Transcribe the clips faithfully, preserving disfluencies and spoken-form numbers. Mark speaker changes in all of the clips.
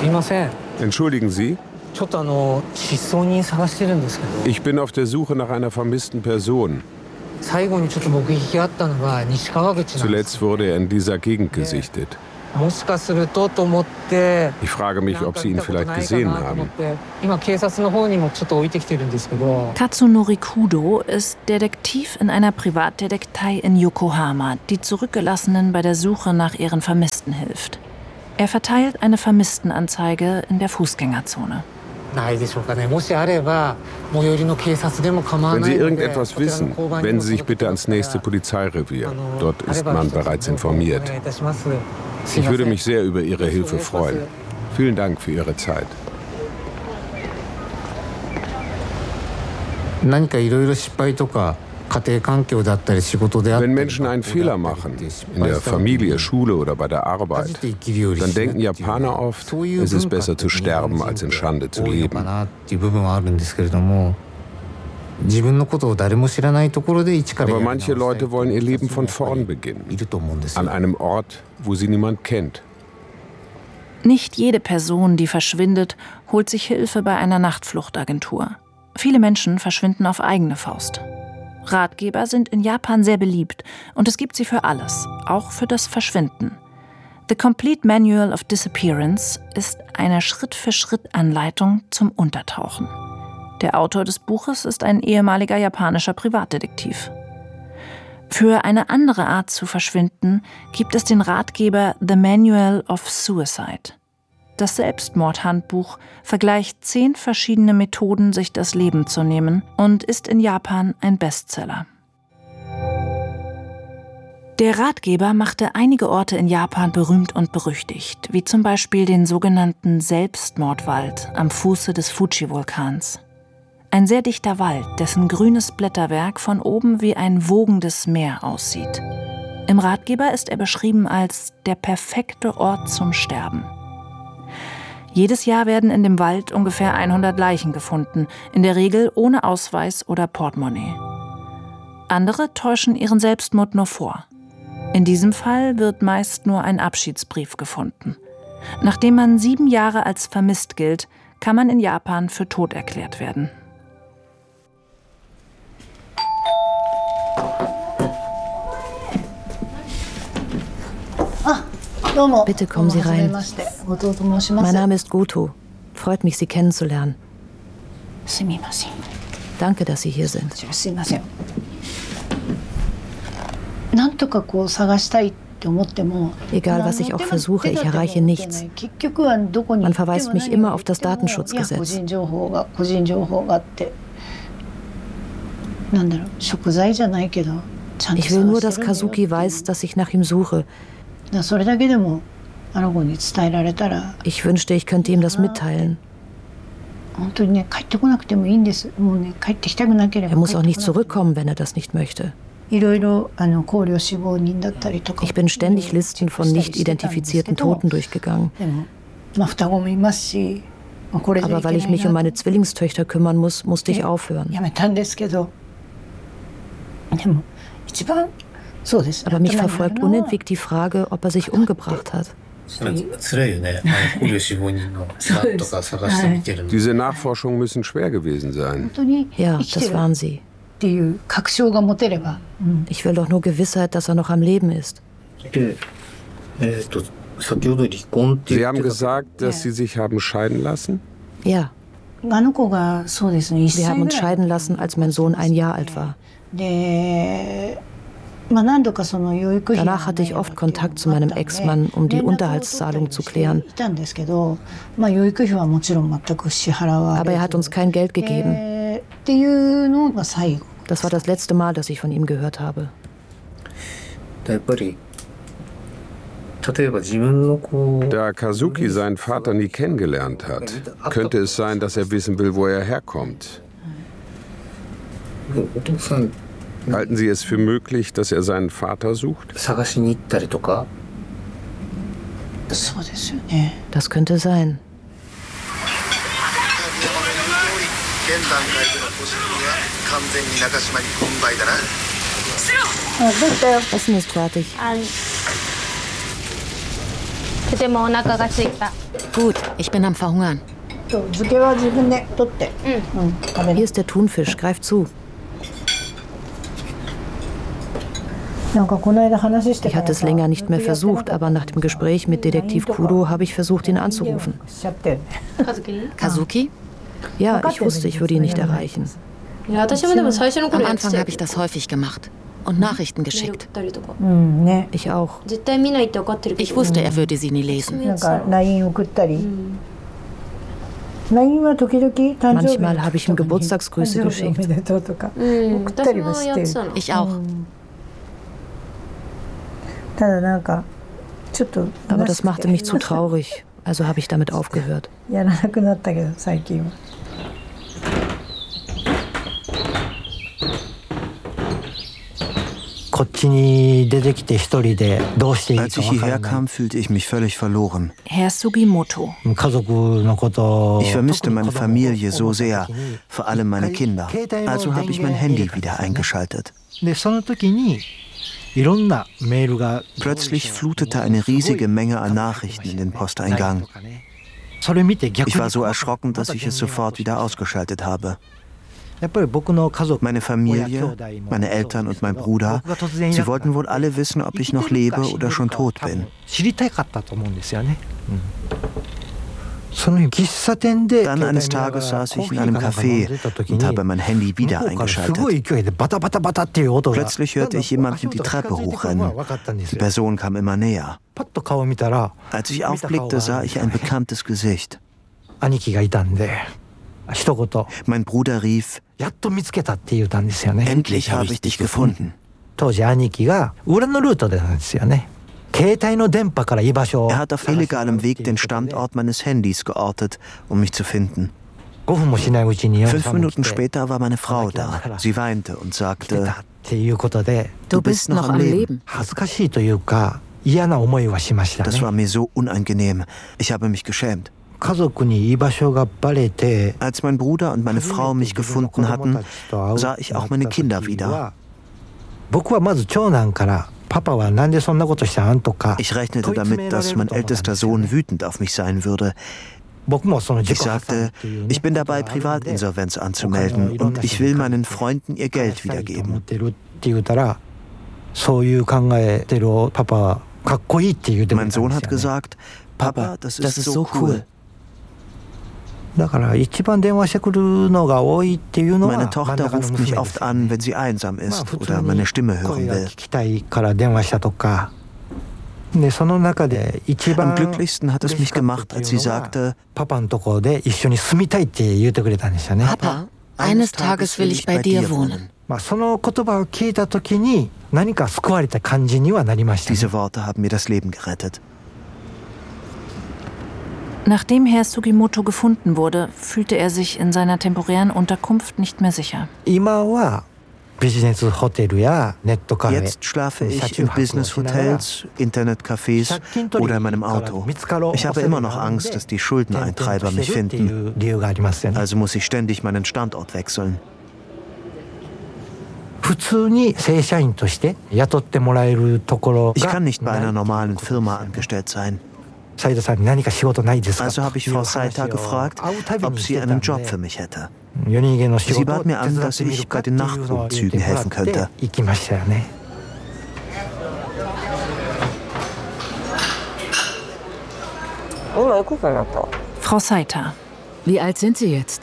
Speaker 1: Entschuldigen Sie? Ich bin auf der Suche nach einer vermissten Person. Zuletzt wurde er in dieser Gegend gesichtet. Ich frage mich, ob Sie ihn vielleicht gesehen haben.
Speaker 2: Katsunori Kudo ist Detektiv in einer Privatdetektei in Yokohama, die Zurückgelassenen bei der Suche nach ihren Vermissten hilft. Er verteilt eine Vermisstenanzeige in der Fußgängerzone.
Speaker 1: Wenn Sie irgendetwas wissen, wenden Sie sich bitte ans nächste Polizeirevier. Dort ist man bereits informiert. Ich würde mich sehr über Ihre Hilfe freuen. Vielen Dank für Ihre Zeit. Wenn Menschen einen Fehler machen, in der Familie, Schule oder bei der Arbeit, dann denken Japaner oft, es ist besser zu sterben, als in Schande zu leben. Aber manche Leute wollen ihr Leben von vorn beginnen, an einem Ort, wo sie niemand kennt.
Speaker 2: Nicht jede Person, die verschwindet, holt sich Hilfe bei einer Nachtfluchtagentur. Viele Menschen verschwinden auf eigene Faust. Ratgeber sind in Japan sehr beliebt und es gibt sie für alles, auch für das Verschwinden. The Complete Manual of Disappearance ist eine Schritt-für-Schritt-Anleitung zum Untertauchen. Der Autor des Buches ist ein ehemaliger japanischer Privatdetektiv. Für eine andere Art zu verschwinden gibt es den Ratgeber The Manual of Suicide. Das Selbstmordhandbuch vergleicht zehn verschiedene Methoden, sich das Leben zu nehmen und ist in Japan ein Bestseller. Der Ratgeber machte einige Orte in Japan berühmt und berüchtigt, wie zum Beispiel den sogenannten Selbstmordwald am Fuße des Fuji-Vulkans. Ein sehr dichter Wald, dessen grünes Blätterwerk von oben wie ein wogendes Meer aussieht. Im Ratgeber ist er beschrieben als der perfekte Ort zum Sterben. Jedes Jahr werden in dem Wald ungefähr hundert Leichen gefunden, in der Regel ohne Ausweis oder Portemonnaie. Andere täuschen ihren Selbstmord nur vor. In diesem Fall wird meist nur ein Abschiedsbrief gefunden. Nachdem man sieben Jahre als vermisst gilt, kann man in Japan für tot erklärt werden.
Speaker 3: Bitte kommen Sie rein. Mein Name ist Goto. Freut mich, Sie kennenzulernen. Danke, dass Sie hier sind. Egal, was ich auch versuche, ich erreiche nichts. Man verweist mich immer auf das Datenschutzgesetz. Ich will nur, dass Kazuki weiß, dass ich nach ihm suche. Ich wünschte, ich könnte ihm das mitteilen. Er muss auch nicht zurückkommen, wenn er das nicht möchte. Ich bin ständig Listen von nicht identifizierten Toten durchgegangen. Aber weil ich mich um meine Zwillingstöchter kümmern muss, musste ich aufhören. Aber mich verfolgt unentwegt die Frage, ob er sich umgebracht hat.
Speaker 1: Diese Nachforschungen müssen schwer gewesen sein.
Speaker 3: Ja, das waren sie. Ich will doch nur Gewissheit, dass er noch am Leben ist.
Speaker 1: Sie haben gesagt, dass Sie sich haben scheiden lassen?
Speaker 3: Ja. Wir haben uns scheiden lassen, als mein Sohn ein Jahr alt war. Danach hatte ich oft Kontakt zu meinem Ex-Mann, um die Unterhaltszahlung zu klären. Aber er hat uns kein Geld gegeben. Das war das letzte Mal, dass ich von ihm gehört habe.
Speaker 1: Da Kazuki seinen Vater nie kennengelernt hat, könnte es sein, dass er wissen will, wo er herkommt. Halten Sie es für möglich, dass er seinen Vater sucht?
Speaker 3: Das könnte sein. Essen ist fertig. Gut, ich bin am Verhungern. Hier ist der Thunfisch, greif zu. Ich hatte es länger nicht mehr versucht, aber nach dem Gespräch mit Detektiv Kudo habe ich versucht, ihn anzurufen. Kazuki? Ja, ich wusste, ich würde ihn nicht erreichen. Am Anfang habe ich das häufig gemacht und Nachrichten geschickt. Ich auch. Ich wusste, er würde sie nie lesen. Manchmal habe ich ihm Geburtstagsgrüße geschickt. Ich auch. Aber das machte mich zu traurig, also habe ich damit aufgehört.
Speaker 4: Als ich hierher kam, fühlte ich mich völlig verloren.
Speaker 2: Herr Sugimoto.
Speaker 4: Ich vermisste meine Familie so sehr, vor allem meine Kinder. Also habe ich mein Handy wieder eingeschaltet. Plötzlich flutete eine riesige Menge an Nachrichten in den Posteingang. Ich war so erschrocken, dass ich es sofort wieder ausgeschaltet habe. Meine Familie, meine Eltern und mein Bruder, sie wollten wohl alle wissen, ob ich noch lebe oder schon tot bin. Dann eines Tages saß ich in einem Café und habe mein Handy wieder eingeschaltet. Plötzlich hörte ich jemanden die Treppe hochrennen. Die Person kam immer näher. Als ich aufblickte, sah ich ein bekanntes Gesicht. Mein Bruder rief: Endlich habe ich dich gefunden. Er hat auf illegalem Weg den Standort meines Handys geortet, um mich zu finden. Fünf Minuten später war meine Frau da. Sie weinte und sagte:
Speaker 3: Du bist noch am Leben.
Speaker 4: Das war mir so unangenehm. Ich habe mich geschämt. Als mein Bruder und meine Frau mich gefunden hatten, sah ich auch meine Kinder wieder. Ich rechnete damit, dass mein ältester Sohn wütend auf mich sein würde. Ich sagte, ich bin dabei, Privatinsolvenz anzumelden und ich will meinen Freunden ihr Geld wiedergeben. Mein Sohn hat gesagt: Papa, das ist, das ist so cool. Meine Tochter ruft mich oft an, wenn sie einsam ist oder meine Stimme hören will. Am glücklichsten hat es mich gemacht, als sie sagte:
Speaker 2: Papa, eines Tages will ich bei dir wohnen.
Speaker 4: Diese Worte haben mir das Leben gerettet.
Speaker 2: Nachdem Herr Sugimoto gefunden wurde, fühlte er sich in seiner temporären Unterkunft nicht mehr sicher.
Speaker 4: Jetzt schlafe ich in Business-Hotels, Internetcafés oder in meinem Auto. Ich habe immer noch Angst, dass die Schuldeneintreiber mich finden. Also muss ich ständig meinen Standort wechseln. Ich kann nicht bei einer normalen Firma angestellt sein. Also habe ich Frau Saita gefragt, ob sie einen Job für mich hätte. Sie bat mir an, dass ich bei den Nachtumzügen helfen könnte.
Speaker 2: Frau Saita.
Speaker 3: Wie alt sind Sie jetzt?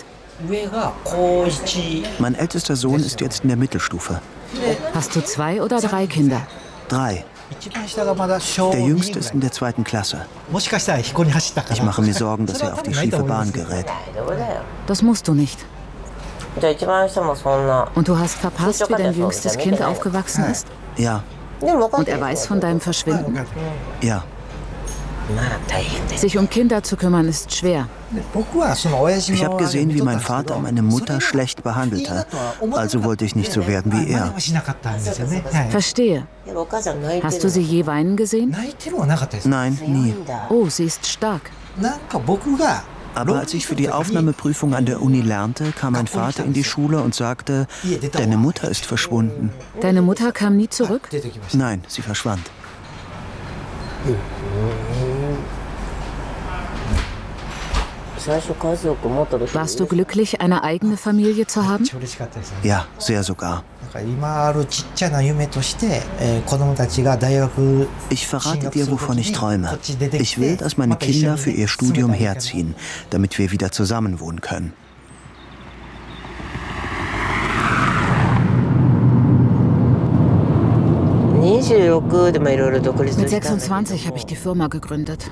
Speaker 4: Mein ältester Sohn ist jetzt in der Mittelstufe.
Speaker 3: Hast du zwei oder drei Kinder?
Speaker 4: Drei. Der Jüngste ist in der zweiten Klasse. Ich mache mir Sorgen, dass er auf die schiefe Bahn gerät.
Speaker 3: Das musst du nicht. Und du hast verpasst, wie dein jüngstes Kind aufgewachsen ist?
Speaker 4: Ja.
Speaker 3: Und er weiß von deinem Verschwinden?
Speaker 4: Ja.
Speaker 3: Sich um Kinder zu kümmern ist schwer.
Speaker 4: Ich habe gesehen, wie mein Vater meine Mutter schlecht behandelte. Also wollte ich nicht so werden wie er.
Speaker 3: Verstehe. Hast du sie je weinen gesehen?
Speaker 4: Nein, nie.
Speaker 3: Oh, sie ist stark.
Speaker 4: Aber als ich für die Aufnahmeprüfung an der Uni lernte, kam mein Vater in die Schule und sagte: Deine Mutter ist verschwunden.
Speaker 3: Deine Mutter kam nie zurück?
Speaker 4: Nein, sie verschwand.
Speaker 3: Warst du glücklich, eine eigene Familie zu haben?
Speaker 4: Ja, sehr sogar. Ich verrate dir, wovon ich träume. Ich will, dass meine Kinder für ihr Studium herziehen, damit wir wieder zusammenwohnen können.
Speaker 3: Mit sechsundzwanzig habe ich die Firma gegründet.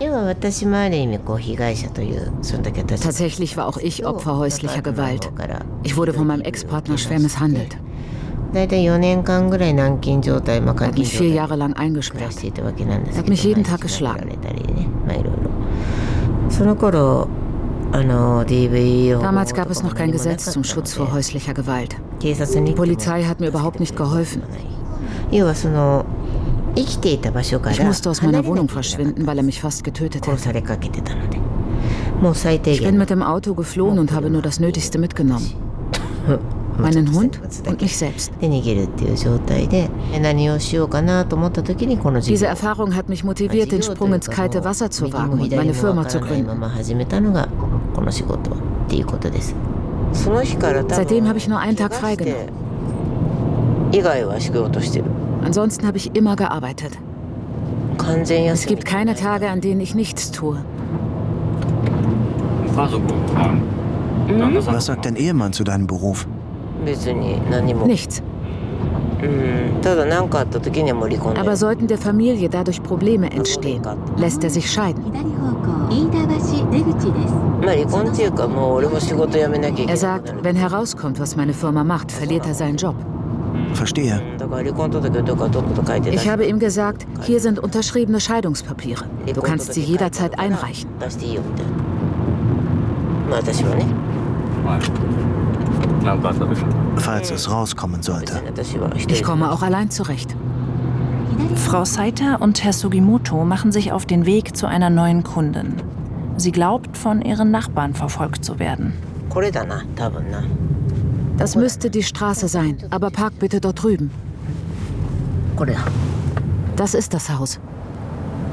Speaker 3: Tatsächlich war auch ich Opfer häuslicher Gewalt. Ich wurde von meinem Ex-Partner schwer misshandelt. Er hat mich vier Jahre lang eingesperrt. Er hat mich jeden Tag geschlagen. Damals gab es noch kein Gesetz zum Schutz vor häuslicher Gewalt. Die Polizei hat mir überhaupt nicht geholfen. Ich musste aus meiner Wohnung verschwinden, weil er mich fast getötet hätte. Ich bin mit dem Auto geflohen und habe nur das Nötigste mitgenommen. Meinen Hund und mich selbst. Diese Erfahrung hat mich motiviert, den Sprung ins kalte Wasser zu wagen und meine Firma zu gründen. Seitdem habe ich nur einen Tag freigenommen. Ansonsten habe ich immer gearbeitet. Es gibt keine Tage, an denen ich nichts tue.
Speaker 4: Was sagt dein Ehemann zu deinem Beruf?
Speaker 3: Nichts. Aber sollten der Familie dadurch Probleme entstehen, lässt er sich scheiden. Er sagt, wenn herauskommt, was meine Firma macht, verliert er seinen Job.
Speaker 4: Verstehe.
Speaker 3: Ich habe ihm gesagt, hier sind unterschriebene Scheidungspapiere. Du kannst sie jederzeit einreichen.
Speaker 4: Falls es rauskommen sollte.
Speaker 3: Ich komme auch allein zurecht.
Speaker 2: Frau Saita und Herr Sugimoto machen sich auf den Weg zu einer neuen Kundin. Sie glaubt, von ihren Nachbarn verfolgt zu werden.
Speaker 3: Das müsste die Straße sein, aber park bitte dort drüben. Das ist das Haus.